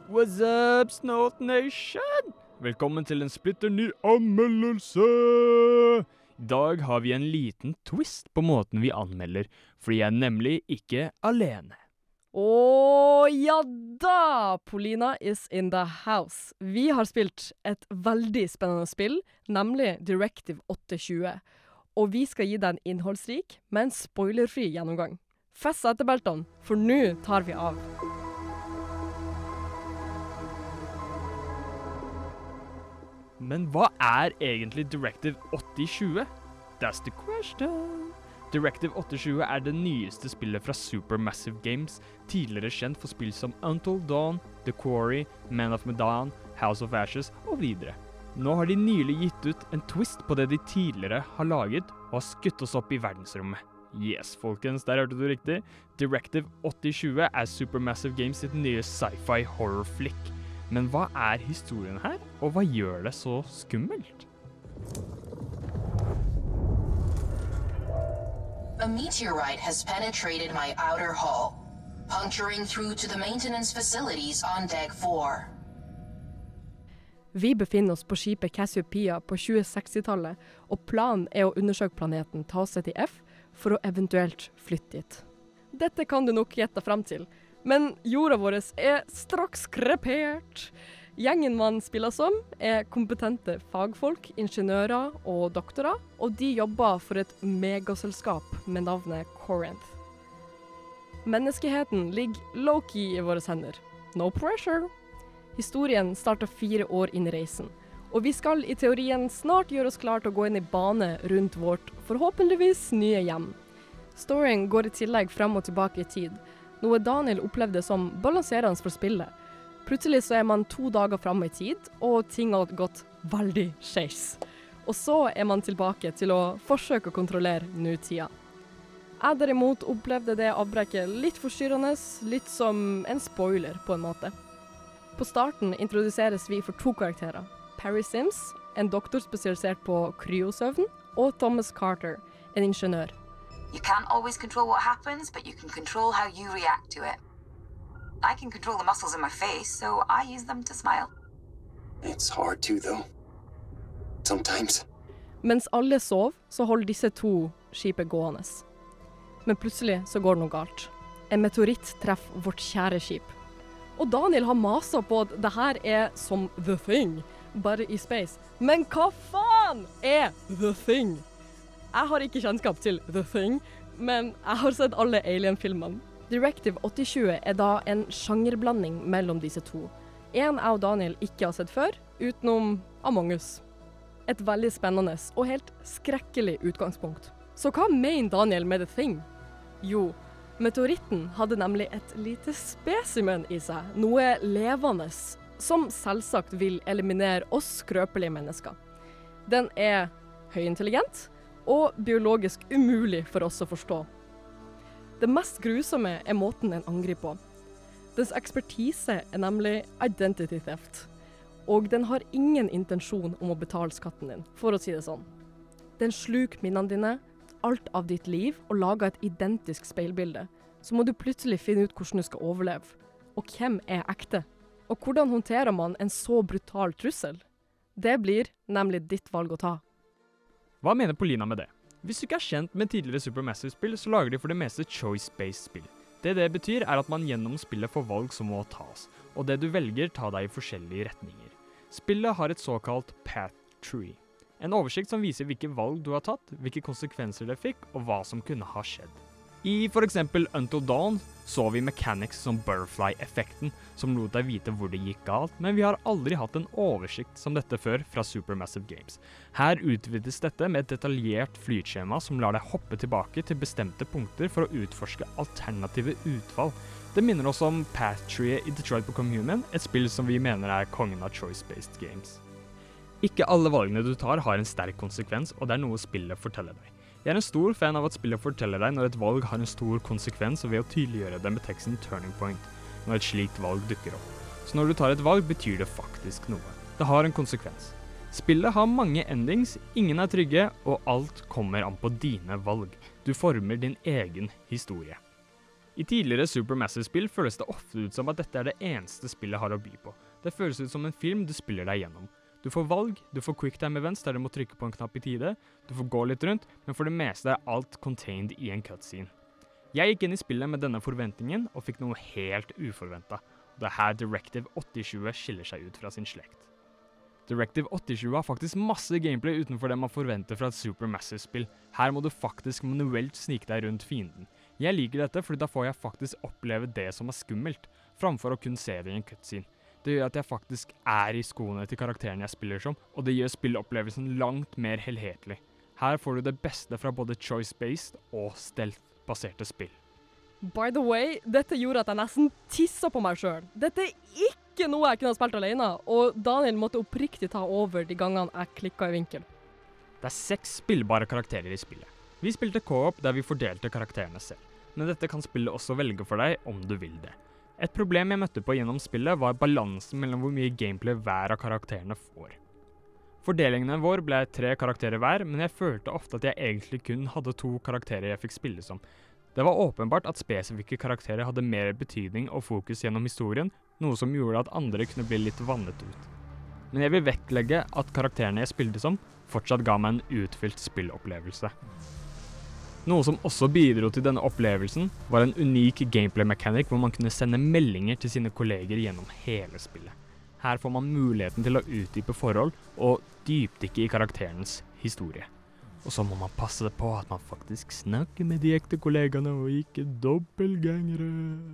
What's up, Snort Nation? Velkommen til en splitter ny anmeldelse! I dag har vi en liten twist på måten vi anmelder, fordi jeg er nemlig ikke alene. Ja da! Polina is in the house. Vi har spilt et veldig spennende spill, nemlig Directive 820. Og vi skal gi deg en innholdsrik, men spoilerfri gjennomgang. Fest setebeltene, for nå tar vi av. Men hva er egentlig Directive 8020? That's the question. Directive 820 er det nyeste spillet fra Supermassive Games, tidligere kjent for spill som Until Dawn, The Quarry, Man of Medan, House of Ashes og videre. Nå har de nylig gitt ut en twist på det de tidligere har laget og har skutt oss opp i verdensrommet. Yes, folkens, der hørte du riktig. Directive 8020 er Supermassive Games sitt nye sci-fi horror flick. Men hva er historien her, og hva gjør det så skummelt? A meteorite has penetrated my outer hull, puncturing through to the maintenance facilities on Deck 4. Vi befinner oss på skipet Cassiopeia på 2060-tallet, og planen er å undersøke planeten Tau Ceti F for å eventuelt flytte dit. Dette kan du nok gjette frem til. Men jorda vår er straks krepert. Gjengen man spiller som er kompetente fagfolk, ingeniører og doktorer, og de jobber for et megaselskap med navnet Corinth. Menneskeheten ligger low-key i våre hender. No pressure. Historien starter 4 år inn i reisen, og vi skal i teorien snart gjøre oss klar til å gå inn i bane rundt vårt forhåpentligvis nye hjem. Storyen går i tillegg frem og tilbake i tid, noe Daniel opplevde som balanserende for spillet. Plutselig så er man 2 dager fremme i tid, og ting har gått veldig skeis. Og så er man tilbake til å forsøke å kontrollere nutida. Jeg derimot opplevde det avbrekket litt forstyrrende, litt som en spoiler på en måte. På starten introduseres vi for 2 karakterer. Perry Sims, en doktor spesialisert på kryosøvn, og Thomas Carter, en ingeniør. You can't always control what happens, but you can control how you react to it. I can control the muscles in my face, so I use them to smile. It's hard to, though. Sometimes. Mens alle sov, så holder disse 2 skipet gående. Men plutselig så går det noe galt. En meteoritt treffer vårt kjære skip. Og Daniel har maset på at det her er som The Thing, bare i space. Men hva faen er The Thing? Jeg har ikke kjennskap til The Thing, men jeg har sett alle Alien-filmene. Directive 8020 er da en sjangerblanding mellom disse 2. En jeg og Daniel ikke har sett før, utenom Among Us. Et veldig spennende og helt skrekkelig utgangspunkt. Så hva mener Daniel med The Thing? Jo, meteoritten hadde nemlig et lite spesimen i seg, noe levende, som selvsagt vil eliminere oss skrøpelige mennesker. Den er høyintelligent, og biologisk umulig for oss å forstå. Det mest grusomme er måten den angriper på. Dens ekspertise er nemlig identity theft, og den har ingen intensjon om å betale skatten din, for å si det sånn. Den sluker minnene dine, alt av ditt liv, og lager et identisk speilbilde. Så må du plutselig finne ut hvordan du skal overleve. Og hvem er ekte? Og hvordan håndterer man en så brutal trussel? Det blir nemlig ditt valg å ta. Hva mener Polina med det? Hvis du ikke er kjent med tidligere Supermassive-spill, så lager de for det meste choice-based spill. Det betyr er at man gjennom spillet får valg som må tas, og det du velger tar deg i forskjellige retninger. Spillet har et såkalt path tree. En oversikt som viser hvilke valg du har tatt, hvilke konsekvenser det fikk, og hva som kunne ha skjedd. I for eksempel Until Dawn så vi mechanics som butterfly-effekten, som lot deg vite hvor det gikk galt, men vi har aldri hatt en oversikt som dette før fra Supermassive Games. Her utvides dette med et detaljert flytskjema som lar deg hoppe tilbake til bestemte punkter for å utforske alternative utfall. Det minner oss om Path Tree i Detroit Become Human, et spill som vi mener er kongen av choice-based games. Ikke alle valgene du tar har en sterk konsekvens, og det er noe spillet forteller deg. Jeg er en stor fan av at spillet forteller deg når et valg har en stor konsekvens, og ved å tydeliggjøre det med teksten turning point, når et slikt valg dukker opp. Så når du tar et valg, betyr det faktisk noe. Det har en konsekvens. Spillet har mange endings, ingen er trygge, og alt kommer an på dine valg. Du former din egen historie. I tidligere Supermassive-spill føles det ofte ut som at dette er det eneste spillet har å by på. Det føles ut som en film du spiller deg gjennom. Du får valg, du får quicktime events der du må trykke på en knapp i tide, du får gå litt rundt, men for det meste er alt contained i en cutscene. Jeg gikk inn i spillet med denne forventningen og fikk noe helt uforventet. Det er her Directive 8020 skiller seg ut fra sin slekt. Directive 8020 har faktisk masse gameplay utenfor det man forventer fra et Supermassive-spill. Her må du faktisk manuelt snike deg rundt fienden. Jeg liker dette fordi da får jeg faktisk oppleve det som er skummelt, framfor å kun se det i en cutscene. Det gjør at jeg faktisk er i skoene til karakteren jeg spiller som, og det gjør spillopplevelsen langt mer helhetlig. Her får du det beste fra både choice-based og stealth-baserte spill. By the way, dette gjorde at jeg nesten tisset på meg selv. Dette er ikke noe jeg kunne ha spilt alene, og Daniel måtte oppriktig ta over de gangene jeg klikket i vinkel. Det er 6 spillbare karakterer i spillet. Vi spilte co-op der vi fordelte karakterene selv, men dette kan spillet også velge for deg om du vil det. Et problem jeg møtte på gjennom spillet var balansen mellom hvor mye gameplay hver av karakterene får. Fordelingene vår ble 3 karakterer hver, men jeg følte ofte at jeg egentlig kun hadde 2 karakterer jeg fikk spille som. Det var åpenbart at spesifikke karakterer hadde mer betydning og fokus gjennom historien, noe som gjorde at andre kunne bli litt vannet ut. Men jeg vil vektlegge at karakterene jeg spilte som, fortsatt ga meg en utfylt spillopplevelse. Noe som også bidro til denne opplevelsen, var en unik gameplay-mechanic hvor man kunne sende meldinger til sine kolleger gjennom hele spillet. Her får man muligheten til å utdype forhold og dypdykke i karakterens historie. Og så må man passe på at man faktisk snakker med de ekte kollegene og ikke dobbeltgangere.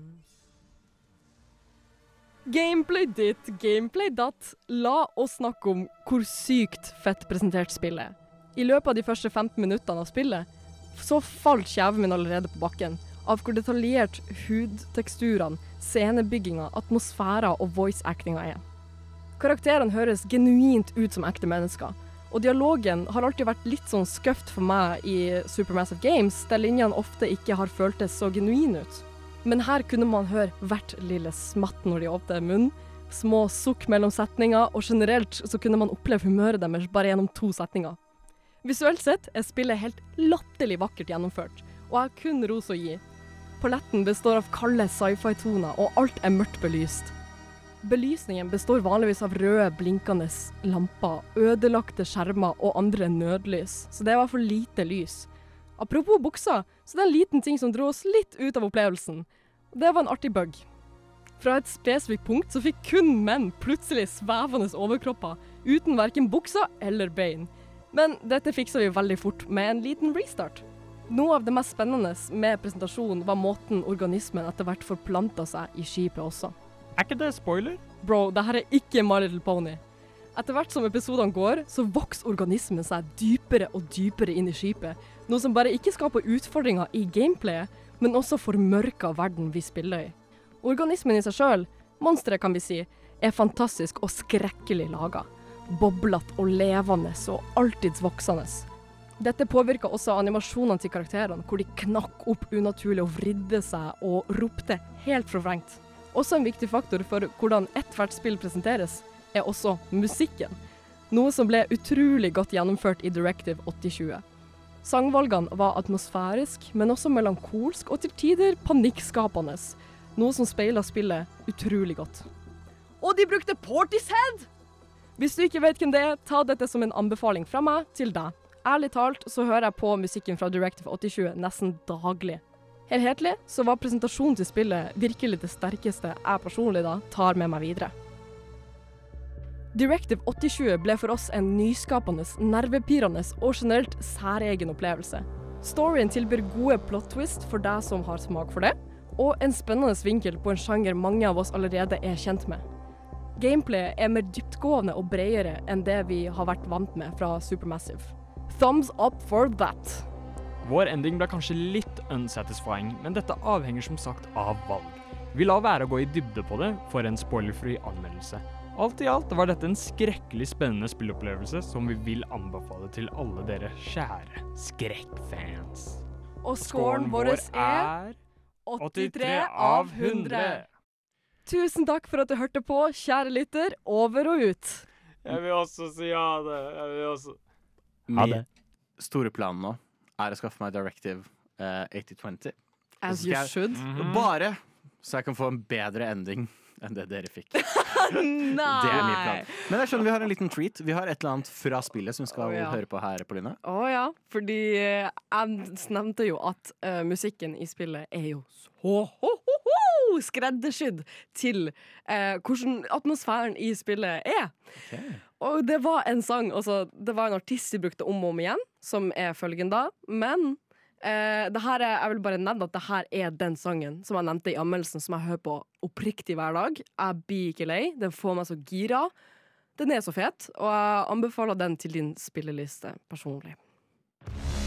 Gameplay ditt, gameplay datt. La oss snakke om hvor sykt fett presentert spillet. I løpet av de første 15 minuttene av spillet, så falt kjeven min allerede på bakken av hvor detaljert hudteksturene, scenebygginga, atmosfæra og voice-actinga er. Karakterene høres genuint ut som ekte mennesker, og dialogen har alltid vært litt sånn skøft for meg i Supermassive Games, der linjene ofte ikke har føltes så genuine ut. Men her kunne man høre hvert lille smatt når de åpnet munnen, små sukk mellom setninger, og generelt så kunne man oppleve humøret deres bare gjennom 2 setninger. Visuelt sett er spillet helt latterlig vakkert gjennomført, og jeg har kun ros å gi. Paletten består av kalde sci-fi-toner, og alt er mørkt belyst. Belysningen består vanligvis av røde, blinkende lamper, ødelagte skjermer og andre nødlys, så det var for lite lys. Apropos bukser, så det er en liten ting som dro oss litt ut av opplevelsen. Det var en artig bug. Fra et spesifikt punkt så fikk kun menn plutselig svevende overkropper, uten hverken bukser eller bein. Men dette fikset vi veldig fort med en liten restart. Noe av det mest spennende med presentasjonen var måten organismen etter hvert forplantet seg i skipet også. Er ikke det spoiler? Bro, det her er ikke My Little Pony. Etter hvert som episodene går, så vokser organismen seg dypere og dypere inn i skipet, noe som bare ikke skaper utfordringer i gameplayet, men også formørker verden vi spiller i. Organismen i seg selv, monsteret kan vi si, er fantastisk og skrekkelig laget. Boblet og levende og alltids voksende. Dette påvirker også animasjonene til karakterene, hvor de knakk opp unaturlig og vridde seg og ropte helt forvrengt. Også en viktig faktor for hvordan hvert spill presenteres, er også musikken. Noe som ble utrolig godt gjennomført i Directive 8020. Sangvalgene var atmosfærisk, men også melankolsk og til tider panikkskapende. Noe som speilet spillet utrolig godt. Og de brukte Portishead! Hvis du ikke vet hvem det er, ta dette som en anbefaling fra meg til deg. Ærlig talt så hører jeg på musikken fra Directive 8020 nesten daglig. Helhetlig så var presentasjonen til spillet virkelig det sterkeste jeg personlig da tar med meg videre. Directive 8020 ble for oss en nyskapende, nervepirrende og generelt særegen opplevelse. Storyen tilbyr gode plot twist for deg som har smak for det, og en spennende vinkel på en sjanger mange av oss allerede er kjent med. Gameplay er mer dyptgående og bredere enn det vi har vært vant med fra Supermassive. Thumbs up for that! Vår ending ble kanskje litt unsatisfying, men dette avhenger som sagt av valg. Vi la være å gå i dybde på det for en spoilerfri anmeldelse. Alt i alt var dette en skrekkelig spennende spillopplevelse som vi vil anbefale til alle dere kjære skrekkfans. Og scoren vår er 83 av 100. Tusen takk for at du hørte på, kjære lytter, over og ut. Jeg vil også si ha det. Min store plan nå er å skaffe meg Directive 8020 As Så you skal jeg- should. Bare så jeg kan få en bedre ending enn det dere fikk. Det er min plan. Men jeg skjønner vi har en liten treat. Vi har et eller annet fra spillet som vi skal Å, ja. høre på her, Pauline. Ja, fordi jeg nevnte jo at musikken i spillet er jo så skreddersydd til hvordan atmosfæren i spillet er. Og det var en sang, altså, det var en artist de brukte om og om igjen, som er følgende, men det her jeg vil bare nevne at det her er den sangen som jeg nevnte i anmeldelsen, som jeg hører på oppriktig hver dag. Jeg blir ikke lei, den får meg så gira. Den er så fet, og jeg anbefaler den til din spilleliste personlig.